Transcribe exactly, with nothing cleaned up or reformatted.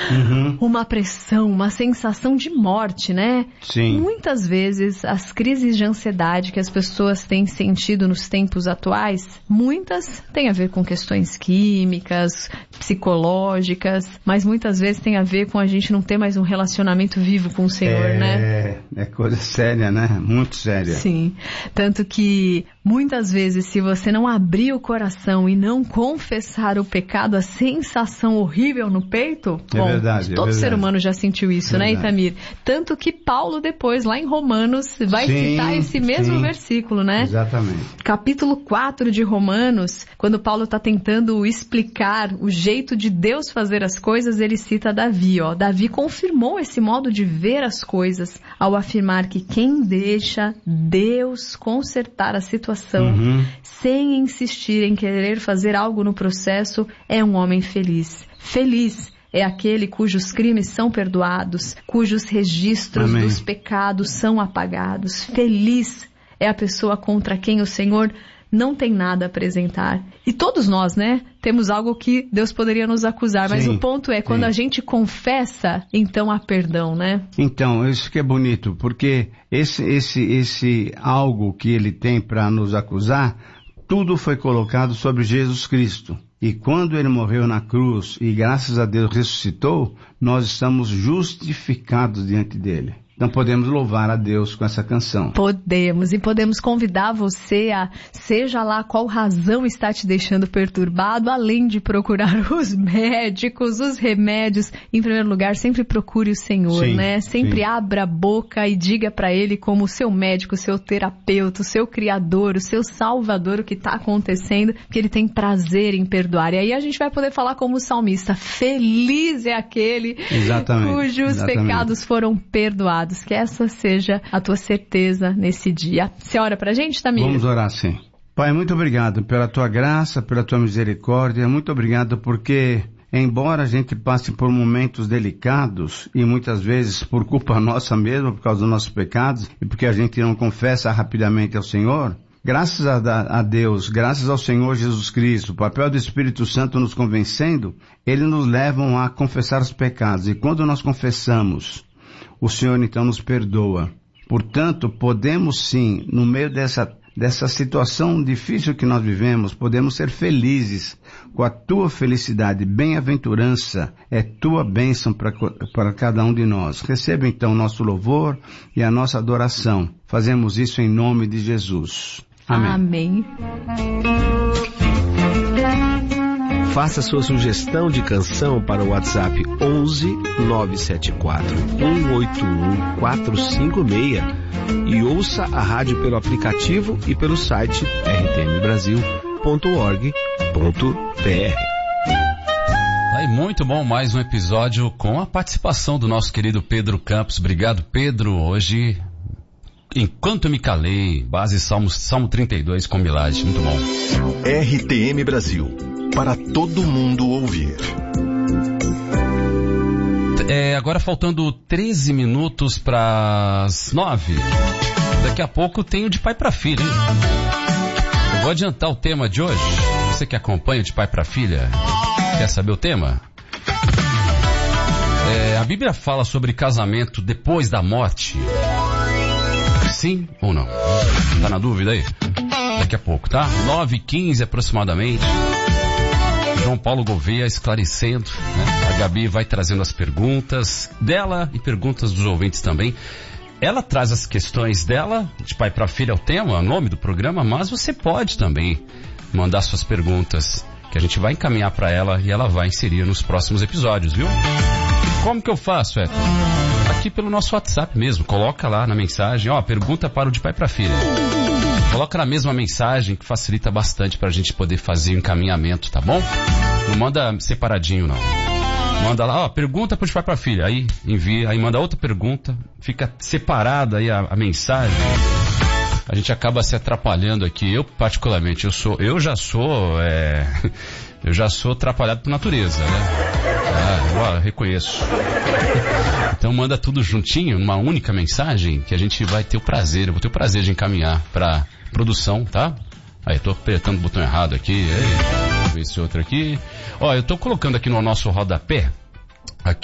Uhum. Uma pressão, uma sensação de morte, né? Sim. Muitas vezes, as crises de ansiedade que as pessoas têm sentido nos tempos atuais, muitas têm a ver com questões químicas, psicológicas, mas muitas vezes tem a ver com a gente não ter mais um relacionamento vivo com o Senhor, é, né? É coisa séria, né? Muito séria. Sim. Tanto que, muitas vezes, se você não abrir o coração e não confessar o pecado, a sensação horrível no peito, é bom, verdade, todo é verdade. ser humano já sentiu isso, é né, verdade. Itamir? Tanto que Paulo, depois, lá em Romanos, vai sim, citar esse mesmo sim. versículo, né? Exatamente. Capítulo quatro de Romanos, quando Paulo está tentando explicar o jeito de Deus fazer as coisas, ele cita Davi, ó. Davi confirmou esse modo de ver as coisas ao afirmar que quem deixa Deus consertar a situação Uhum. sem insistir em querer fazer algo no processo é um homem feliz. Feliz é aquele cujos crimes são perdoados, cujos registros Amém. dos pecados são apagados. Feliz é a pessoa contra quem o Senhor não tem nada a apresentar. E todos nós, né, temos algo que Deus poderia nos acusar, mas sim, o ponto é, quando sim. a gente confessa, então há perdão, né? Então, isso que é bonito, porque esse, esse, esse algo que ele tem para nos acusar, tudo foi colocado sobre Jesus Cristo. E quando ele morreu na cruz e graças a Deus ressuscitou, nós estamos justificados diante dele. Então podemos louvar a Deus com essa canção. Podemos, e podemos convidar você a, seja lá qual razão está te deixando perturbado, além de procurar os médicos, os remédios, em primeiro lugar, sempre procure o Senhor, sim, né? Sempre sim. abra a boca e diga para Ele como o seu médico, o seu terapeuta, o seu criador, o seu salvador, o que está acontecendo, que Ele tem prazer em perdoar. E aí a gente vai poder falar como o salmista, feliz é aquele Exatamente, cujos exatamente. pecados foram perdoados. Que essa seja a tua certeza nesse dia. Você ora pra gente, Tamir? Vamos orar, sim. Pai, muito obrigado pela tua graça, pela tua misericórdia. Muito obrigado porque, embora a gente passe por momentos delicados e muitas vezes por culpa nossa mesmo, por causa dos nossos pecados, e porque a gente não confessa rapidamente ao Senhor, graças a, a Deus, graças ao Senhor Jesus Cristo, o papel do Espírito Santo nos convencendo, ele nos levam a confessar os pecados. E quando nós confessamos, o Senhor então nos perdoa. Portanto, podemos sim, no meio dessa, dessa situação difícil que nós vivemos, podemos ser felizes com a tua felicidade. Bem-aventurança é tua bênção para, para cada um de nós. Receba então o nosso louvor e a nossa adoração. Fazemos isso em nome de Jesus. Amém. Amém. Faça sua sugestão de canção para o WhatsApp onze nove sete quatro um oito um quatro cinco seis e ouça a rádio pelo aplicativo e pelo site r t m brasil ponto org ponto b r. Aí, muito bom, mais um episódio com a participação do nosso querido Pedro Campos. Obrigado, Pedro. Hoje, Enquanto Me Calei, base Salmo, Salmo trinta e dois com Milagre. Muito bom. R T M Brasil, para todo mundo ouvir. É, agora faltando treze minutos para as nove. Daqui a pouco tem o De Pai para Filha, hein? Eu vou adiantar o tema de hoje. Você que acompanha o De Pai para Filha, quer saber o tema? É, a Bíblia fala sobre casamento depois da morte. Sim ou não? Tá na dúvida aí? Daqui a pouco, tá? nove e quinze aproximadamente. João Paulo Gouveia esclarecendo, né? A Gabi vai trazendo as perguntas dela e perguntas dos ouvintes também. Ela traz as questões dela, de pai para filha é o tema, o nome do programa, mas você pode também mandar suas perguntas, que a gente vai encaminhar para ela e ela vai inserir nos próximos episódios, viu? Como que eu faço, é? Aqui pelo nosso WhatsApp mesmo, coloca lá na mensagem, ó, pergunta para o de pai para filha. Coloca na mesma mensagem, que facilita bastante pra gente poder fazer o encaminhamento, tá bom? Não manda separadinho, não. Manda lá, ó, pergunta pro de pai pra filha, aí envia, aí manda outra pergunta, fica separada aí a, a mensagem. A gente acaba se atrapalhando aqui. Eu, particularmente, eu sou, eu já sou, é, eu já sou atrapalhado por natureza, né? Ah, eu reconheço. Então manda tudo juntinho, numa única mensagem, que a gente vai ter o prazer, eu vou ter o prazer de encaminhar pra produção, tá? Aí, eu tô apertando o botão errado aqui, aí, deixa eu ver esse outro aqui. Ó, eu tô colocando aqui no nosso rodapé, aqui